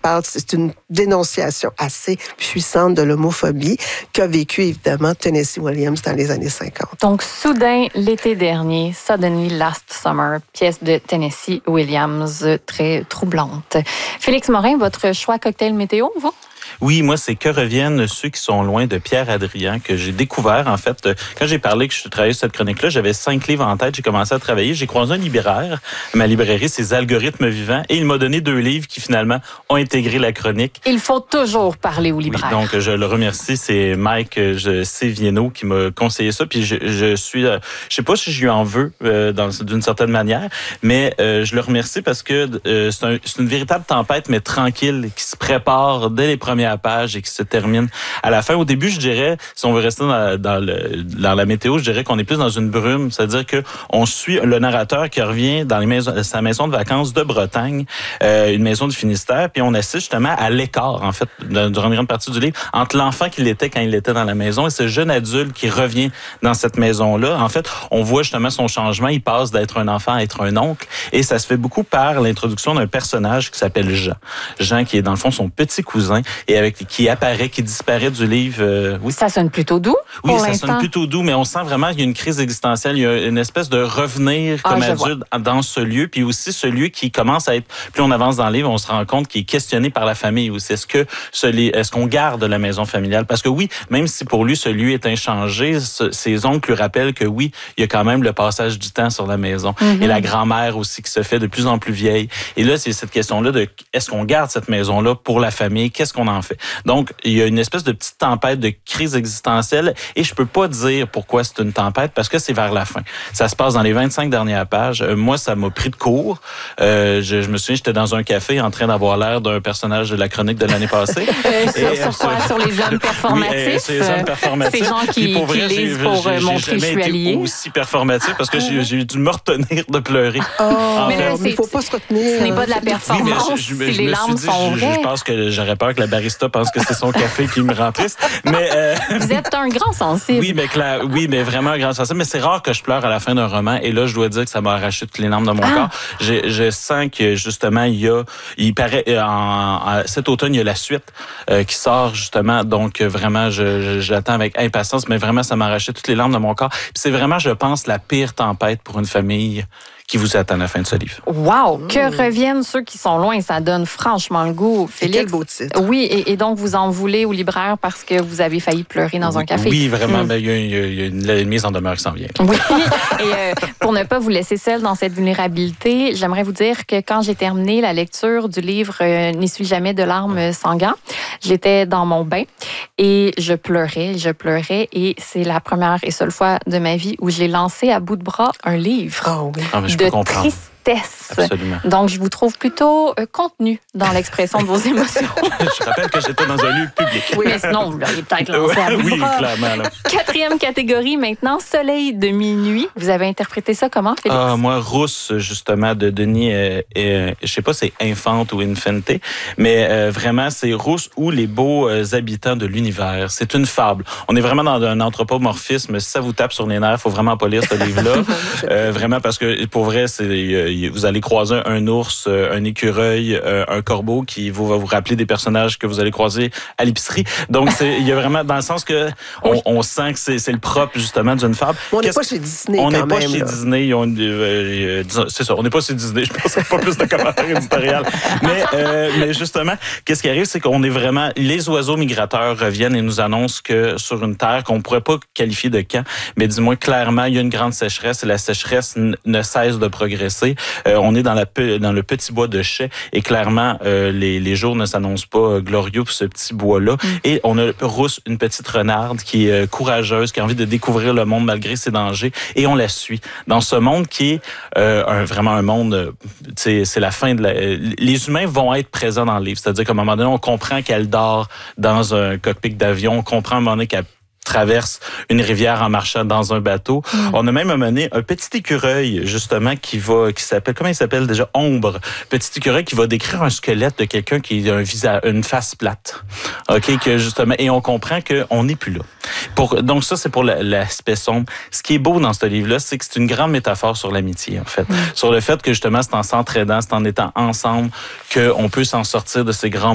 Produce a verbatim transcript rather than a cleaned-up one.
parle, c'est une dénonciation assez puissante de l'homophobie qu'a vécu évidemment Tennessee Williams dans les années cinquante. Donc, soudain, l'été dernier, Suddenly Last Summer, pièce de Tennessee Williams, très troublante. Félix Morin, votre choix cocktail météo, vous? Oui, moi, c'est Que reviennent ceux qui sont loin de Pierre Hadrian, que j'ai découvert, en fait. Quand j'ai parlé que je travaillais sur cette chronique-là, j'avais cinq livres en tête, j'ai commencé à travailler. J'ai croisé un libraire, ma librairie, c'est Algorithmes vivants, et il m'a donné deux livres qui, finalement, ont intégré la chronique. Il faut toujours parler au libraire. Oui, donc, je le remercie. C'est Mike Sévieno qui m'a conseillé ça. Puis, je, je suis... Euh, je sais pas si je lui en veux, euh, dans, d'une certaine manière, mais euh, je le remercie parce que euh, c'est, un, c'est une véritable tempête, mais tranquille, qui se prépare dès les premières page et qui se termine à la fin. Au début, je dirais, si on veut rester dans, dans, le, dans la météo, je dirais qu'on est plus dans une brume, c'est-à-dire que on suit le narrateur qui revient dans les maisons, sa maison de vacances de Bretagne, euh, une maison du Finistère, puis on assiste justement à l'écart, en fait, durant une grande partie du livre, entre l'enfant qu'il était quand il était dans la maison et ce jeune adulte qui revient dans cette maison-là. En fait, on voit justement son changement, il passe d'être un enfant à être un oncle, et ça se fait beaucoup par l'introduction d'un personnage qui s'appelle Jean. Jean qui est dans le fond son petit cousin, et avec qui apparaît, qui disparaît du livre. Euh, oui. Ça sonne plutôt doux. Oui, pour ça l'instant. sonne plutôt doux, mais on sent vraiment qu'il y a une crise existentielle. Il y a une espèce de revenir ah, comme adulte vois. dans ce lieu, puis aussi ce lieu qui commence à être, plus on avance dans le livre, on se rend compte qu'il est questionné par la famille aussi. Est-ce que ce, est-ce qu'on garde la maison familiale? Parce que oui, même si pour lui ce lieu est inchangé, ce, ses oncles lui rappellent que oui, il y a quand même le passage du temps sur la maison. Mm-hmm. Et la grand-mère aussi qui se fait de plus en plus vieille. Et là, c'est cette question-là de est-ce qu'on garde cette maison-là pour la famille? Qu'est-ce qu'on en fait? Donc, il y a une espèce de petite tempête de crise existentielle et je peux pas dire pourquoi c'est une tempête parce que c'est vers la fin. Ça se passe dans les vingt-cinq dernières pages. Euh, moi, ça m'a pris de court. Euh, je, je me souviens, j'étais dans un café en train d'avoir l'air d'un personnage de la chronique de l'année passée. euh, sur, et, sur quoi? Sur les hommes performatifs? Oui, euh, sur les hommes performatifs. Ces gens qui, pour qui vrai, lisent j'ai, pour j'ai, montrer j'ai je suis allié. Été aussi performatif parce que j'ai, j'ai dû me retenir de pleurer. Oh, mais là, il faut pas se retenir. Ce n'est pas de la performance, oui, je, je, si les larmes dit, sont je, vraies. Je pense que j'aurais peur que la barista pense que c'est son café qui me rend triste. Mais, euh, vous êtes un grand sensible. Oui, mais, clair, oui, mais vraiment un grand sensible. Mais c'est rare que je pleure à la fin d'un roman. Et là, je dois dire que ça m'a arraché toutes les larmes de mon ah. corps. Je, je sens que, justement, il y a... Il paraît... En, en, cet automne, il y a la suite euh, qui sort, justement. Donc, vraiment, je, je, je l'attends avec impatience. Mais vraiment, ça m'a arraché toutes les larmes de mon corps. Puis c'est vraiment, je pense, la pire tempête pour une famille qui vous attend à la fin de ce livre. Wow! Mmh. Que reviennent ceux qui sont loin. Ça donne franchement le goût. Félix, quel beau titre. Oui, et, et donc vous en voulez au libraire parce que vous avez failli pleurer dans oui, un café. Oui, vraiment. Mmh. Ben, il, y a, il y a une, une mise en demeure qui s'en vient. Oui. Et euh, pour ne pas vous laisser seul dans cette vulnérabilité, j'aimerais vous dire que quand j'ai terminé la lecture du livre euh, « N'essuie jamais de larmes sans gants », j'étais dans mon bain et je pleurais, je pleurais. Et c'est la première et seule fois de ma vie où j'ai lancé à bout de bras un livre. Oh, oui. Ah, mais je de peux comprendre. Tristesse. Absolument. Donc, je vous trouve plutôt euh, contenu dans l'expression de vos émotions. Je rappelle que j'étais dans un lieu public. Oui, mais sinon, vous l'auriez peut-être lancé à bout de Oui, bras. clairement. Là. Quatrième catégorie maintenant, Soleil de minuit. Vous avez interprété ça comment, Félix? Ah, moi, Rousse, justement, de Denis, euh, euh, je sais pas si c'est Infante ou Infante, mais euh, vraiment, c'est Rousse ou les beaux euh, habitants de l'univers. C'est une fable. On est vraiment dans un anthropomorphisme. Si ça vous tape sur les nerfs, faut vraiment pas lire ce livre-là. euh, vraiment, parce que pour vrai, c'est, euh, vous allez croiser un ours, un écureuil, un corbeau qui vous va vous rappeler des personnages que vous allez croiser à l'épicerie. Donc, c'est, il y a vraiment, dans le sens que on, on sent que c'est, c'est le propre, justement, d'une fable. On n'est pas chez Disney, On n'est pas même, chez là. Disney. Ils ont, euh, euh, c'est ça, on n'est pas chez Disney. Je pense qu'il n'y a pas plus de commentaires éditoriaux. Mais, euh, mais justement, qu'est-ce qui arrive, c'est qu'on est vraiment... Les oiseaux migrateurs reviennent et nous annoncent que sur une terre qu'on ne pourrait pas qualifier de camp, mais dis-moi clairement, il y a une grande sécheresse et la sécheresse n- ne cesse de progresser. Euh, on est dans, la, dans le petit bois de Chais et clairement, euh, les, les jours ne s'annoncent pas glorieux pour ce petit bois-là. Mm. Et on a Rousse, une petite renarde qui est courageuse, qui a envie de découvrir le monde malgré ses dangers et on la suit dans ce monde qui est euh, un, vraiment un monde, c'est, c'est la fin de la... Les humains vont être présents dans le livre, c'est-à-dire qu'à un moment donné, on comprend qu'elle dort dans un cockpit d'avion, on comprend à un moment donné qu'elle traverse une rivière en marchant dans un bateau. Mm. On a même amené un petit écureuil, justement, qui va, qui s'appelle, comment il s'appelle déjà? Ombre. Petit écureuil qui va décrire un squelette de quelqu'un qui a un visage, une face plate. OK? Que justement, et on comprend qu'on n'est plus là. Pour, donc ça, c'est pour la, l'aspect sombre. Ce qui est beau dans ce livre-là, c'est que c'est une grande métaphore sur l'amitié, en fait. Mm. Sur le fait que, justement, c'est en s'entraidant, c'est en étant ensemble qu'on peut s'en sortir de ces grands